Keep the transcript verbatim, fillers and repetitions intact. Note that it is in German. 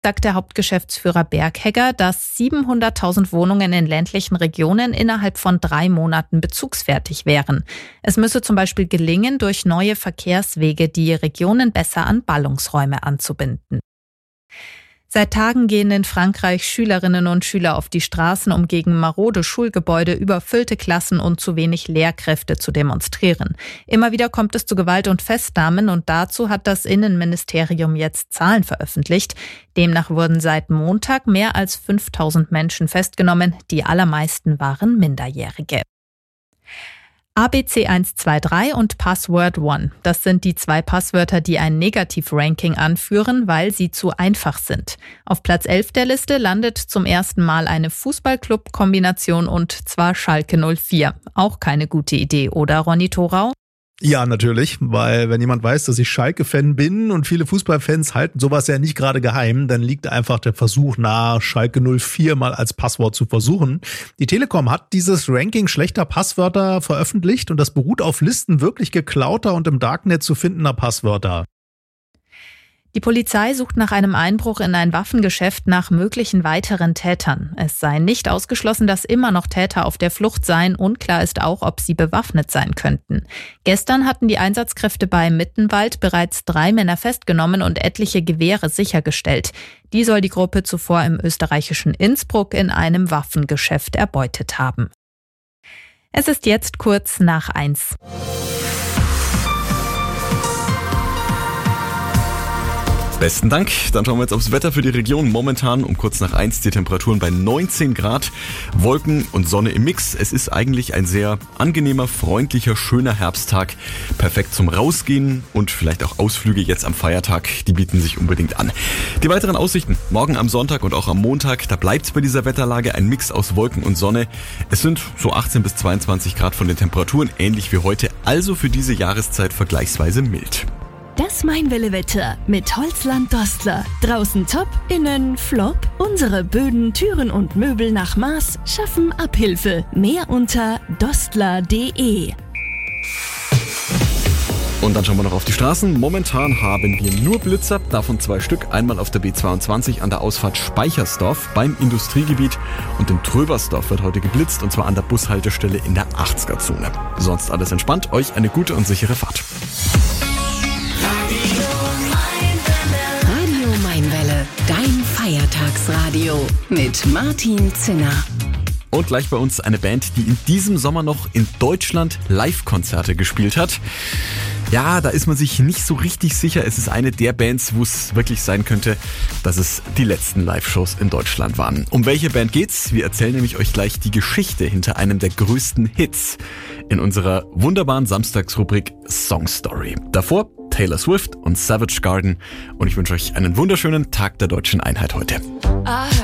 sagt der Hauptgeschäftsführer Berghegger, dass siebenhunderttausend Wohnungen in ländlichen Regionen innerhalb von drei Monaten bezugsfertig wären. Es müsse zum Beispiel gelingen, durch neue Verkehrswege die Regionen besser an Ballungsräume anzubinden. Seit Tagen gehen in Frankreich Schülerinnen und Schüler auf die Straßen, um gegen marode Schulgebäude, überfüllte Klassen und zu wenig Lehrkräfte zu demonstrieren. Immer wieder kommt es zu Gewalt und Festnahmen und dazu hat das Innenministerium jetzt Zahlen veröffentlicht. Demnach wurden seit Montag mehr als fünftausend Menschen festgenommen. Die allermeisten waren Minderjährige. A B C eins zwei drei und Password One. Das sind die zwei Passwörter, die ein Negativ-Ranking anführen, weil sie zu einfach sind. Auf Platz elf der Liste landet zum ersten Mal eine Fußballclub-Kombination und zwar Schalke null vier. Auch keine gute Idee, oder Ronny Thorau? Ja, natürlich, weil wenn jemand weiß, dass ich Schalke-Fan bin und viele Fußballfans halten sowas ja nicht gerade geheim, dann liegt einfach der Versuch nahe, Schalke null vier mal als Passwort zu versuchen. Die Telekom hat dieses Ranking schlechter Passwörter veröffentlicht und das beruht auf Listen wirklich geklauter und im Darknet zu findender Passwörter. Die Polizei sucht nach einem Einbruch in ein Waffengeschäft nach möglichen weiteren Tätern. Es sei nicht ausgeschlossen, dass immer noch Täter auf der Flucht seien. Unklar ist auch, ob sie bewaffnet sein könnten. Gestern hatten die Einsatzkräfte bei Mittenwald bereits drei Männer festgenommen und etliche Gewehre sichergestellt. Die soll die Gruppe zuvor im österreichischen Innsbruck in einem Waffengeschäft erbeutet haben. Es ist jetzt kurz nach eins. Besten Dank. Dann schauen wir jetzt aufs Wetter für die Region. Momentan um kurz nach eins die Temperaturen bei neunzehn Grad. Wolken und Sonne im Mix. Es ist eigentlich ein sehr angenehmer, freundlicher, schöner Herbsttag. Perfekt zum Rausgehen und vielleicht auch Ausflüge jetzt am Feiertag. Die bieten sich unbedingt an. Die weiteren Aussichten. Morgen am Sonntag und auch am Montag. Da bleibt es bei dieser Wetterlage ein Mix aus Wolken und Sonne. Es sind so achtzehn bis zweiundzwanzig Grad von den Temperaturen. Ähnlich wie heute. Also für diese Jahreszeit vergleichsweise mild. Das Mainwelle-Wetter mit Holzland Dostler. Draußen top, innen flop. Unsere Böden, Türen und Möbel nach Maß schaffen Abhilfe. Mehr unter dostler punkt de. Und dann schauen wir noch auf die Straßen. Momentan haben wir nur Blitzer, davon zwei Stück. Einmal auf der B zweiundzwanzig an der Ausfahrt Speichersdorf beim Industriegebiet und in Tröbersdorf wird heute geblitzt und zwar an der Bushaltestelle in der achtziger-Zone. Sonst alles entspannt. Euch eine gute und sichere Fahrt. Radio Mainwelle, dein Feiertagsradio mit Martin Zinner. Und gleich bei uns eine Band, die in diesem Sommer noch in Deutschland Live-Konzerte gespielt hat. Ja, da ist man sich nicht so richtig sicher. Es ist eine der Bands, wo es wirklich sein könnte, dass es die letzten Live-Shows in Deutschland waren. Um welche Band geht's? Wir erzählen nämlich euch gleich die Geschichte hinter einem der größten Hits in unserer wunderbaren Samstagsrubrik Song Story. Davor Taylor Swift und Savage Garden. Und ich wünsche euch einen wunderschönen Tag der deutschen Einheit heute.